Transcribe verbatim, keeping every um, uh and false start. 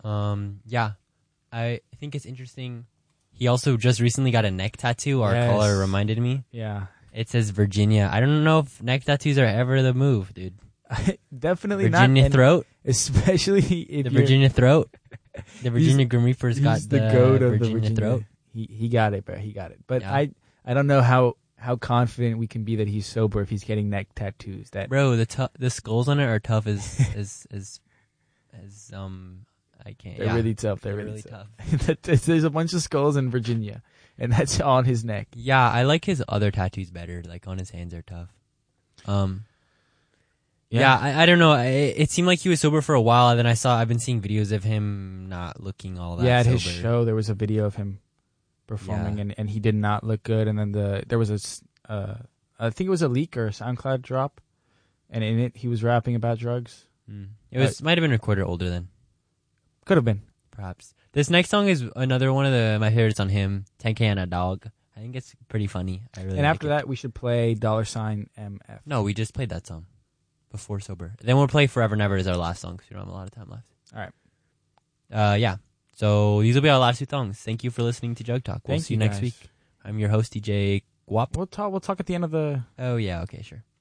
Um, yeah, I think it's interesting. He also just recently got a neck tattoo. Our Yes. caller reminded me. Yeah. It says Virginia. I don't know if neck tattoos are ever the move, dude. Definitely Virginia not. throat. Especially if The you're, Virginia throat. The Virginia Grim Reaper's he's got the, the, goat of Virginia, the Virginia throat. He he got it, bro. He got it. But Yeah. I I don't know how how confident we can be that he's sober if he's getting neck tattoos. That Bro, the tu- the skulls on it are tough as as as as um I can't. they're yeah. really tough. They're, They're really, really tough. That- There's a bunch of skulls in Virginia, and that's on his neck. Yeah, I like his other tattoos better. Like on his hands are tough. Um. Yeah, Yeah. I, I don't know. It, it seemed like he was sober for a while, and then I saw I've been seeing videos of him not looking all that. Yeah, at sober. his show there was a video of him performing, Yeah. and, and he did not look good. And then the there was a, s- uh, I think it was a leak or a SoundCloud drop, and in it he was rapping about drugs. Mm. It was might have been recorded older then, Could have been. perhaps. This next song is another one of the my favorites on him. ten K and a Dog. I think it's pretty funny. I really. And like after it. that, we should play dollar sign M F. No, we just played that song before sober. Then we'll play Forever Never as our last song because we don't have a lot of time left. All right. Uh, yeah. So these will be our last two songs. Thank you for listening to Jug Talk. We'll Thank see you you next guys. week. I'm your host, D J Guap. We'll talk. We'll talk at the end of the. Oh yeah. Okay. Sure.